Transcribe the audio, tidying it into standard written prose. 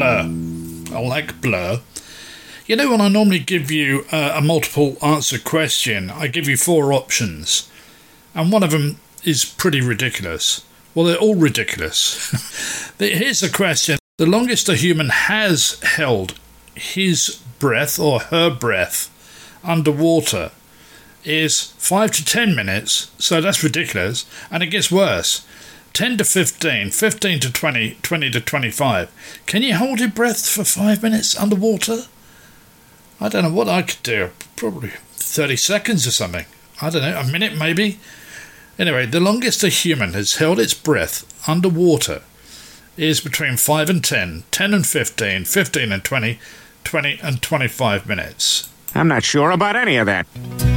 Blur. I like Blur. You know, when I normally give you a multiple answer question, I give you 4 options. And one of them is pretty ridiculous. Well, they're all ridiculous. Here's the question. The longest a human has held his breath or her breath underwater is 5 to 10 minutes. So that's ridiculous. And it gets worse. 10 to 15, 15 to 20, 20 to 25. Can you hold your breath for 5 minutes underwater? I don't know what I could do. Probably 30 seconds or something. I don't know, a minute maybe? Anyway, the longest a human has held its breath underwater is between 5 and 10, 10 and 15, 15 and 20, 20 and 25 minutes. I'm not sure about any of that.